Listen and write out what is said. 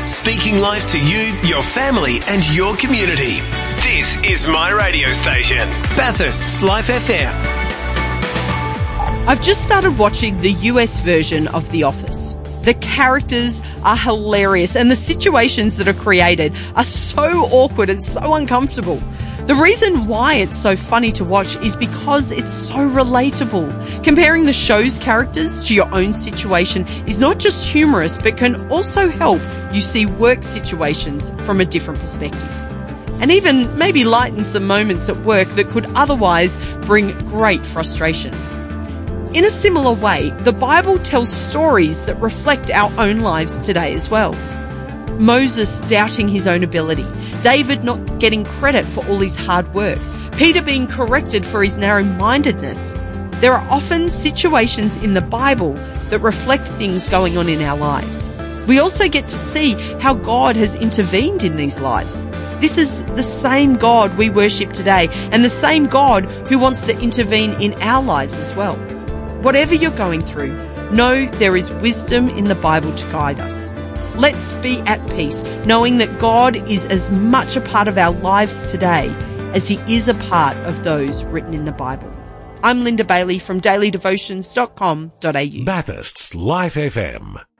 Speaking life to you, your family and your community. This is my radio station, Bathurst's Life FM. I've just started watching the US version of The Office. The characters are hilarious and the situations that are created are so awkward and so uncomfortable. The reason why it's so funny to watch is because it's so relatable. Comparing the show's characters to your own situation is not just humorous, but can also help you see work situations from a different perspective. And even maybe lighten some moments at work that could otherwise bring great frustration. In a similar way, the Bible tells stories that reflect our own lives today as well. Moses doubting his own ability, David not getting credit for all his hard work, Peter being corrected for his narrow-mindedness. There are often situations in the Bible that reflect things going on in our lives. We also get to see how God has intervened in these lives. This is the same God we worship today and the same God who wants to intervene in our lives as well. Whatever you're going through, know there is wisdom in the Bible to guide us. Let's be at peace, knowing that God is as much a part of our lives today as he is a part of those written in the Bible. I'm Linda Bailey from dailydevotions.com.au. Bathurst's Life FM.